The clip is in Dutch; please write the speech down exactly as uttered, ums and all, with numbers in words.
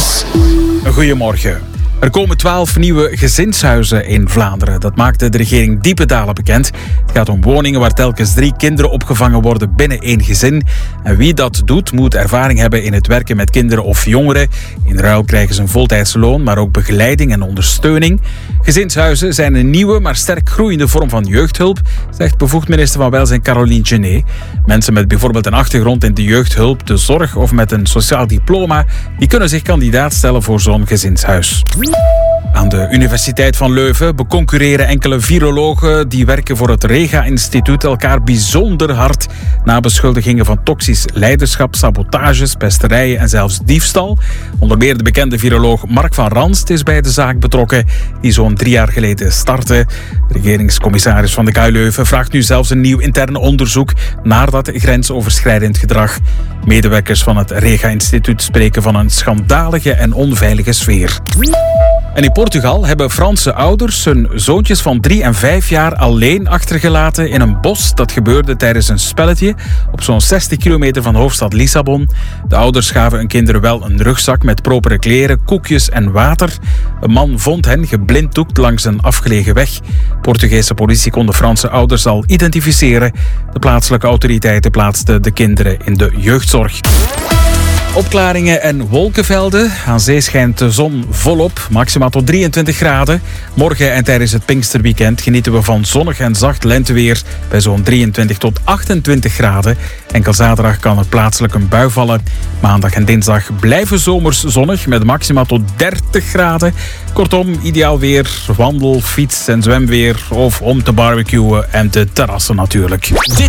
Nieuws. Goedemorgen. Er komen twaalf nieuwe gezinshuizen in Vlaanderen. Dat maakte de regering Diependalen bekend. Het gaat om woningen waar telkens drie kinderen opgevangen worden binnen één gezin. En wie dat doet, moet ervaring hebben in het werken met kinderen of jongeren. In ruil krijgen ze een voltijdse loon, maar ook begeleiding en ondersteuning. Gezinshuizen zijn een nieuwe, maar sterk groeiende vorm van jeugdhulp, zegt bevoegd minister van Welzijn Caroline Genet. Mensen met bijvoorbeeld een achtergrond in de jeugdhulp, de zorg of met een sociaal diploma, die kunnen zich kandidaat stellen voor zo'n gezinshuis. Aan de Universiteit van Leuven beconcurreren enkele virologen die werken voor het Rega-instituut elkaar bijzonder hard na beschuldigingen van toxisch leiderschap, sabotages, pesterijen en zelfs diefstal. Onder meer de bekende viroloog Mark van Ranst is bij de zaak betrokken, die zo'n drie jaar geleden startte. De regeringscommissaris van de K U Leuven vraagt nu zelfs een nieuw intern onderzoek naar dat grensoverschrijdend gedrag. Medewerkers van het Rega-instituut spreken van een schandalige en onveilige sfeer. En in Portugal hebben Franse ouders hun zoontjes van drie en vijf jaar alleen achtergelaten in een bos. Dat gebeurde tijdens een spelletje op zo'n zestig kilometer van de hoofdstad Lissabon. De ouders gaven hun kinderen wel een rugzak met propere kleren, koekjes en water. Een man vond hen geblinddoekt langs een afgelegen weg. Portugese politie kon de Franse ouders al identificeren. De plaatselijke autoriteiten plaatsten de kinderen in de jeugdzorg. Opklaringen en wolkenvelden. Aan zee schijnt de zon volop, maximaal tot drieëntwintig graden. Morgen en tijdens het Pinksterweekend genieten we van zonnig en zacht lenteweer bij zo'n drieëntwintig tot achtentwintig graden. Enkel zaterdag kan er plaatselijk een bui vallen. Maandag en dinsdag blijven zomers zonnig met maximaal tot dertig graden. Kortom, ideaal weer, wandel, fiets en zwemweer of om te barbecuen en te terrassen natuurlijk. Dit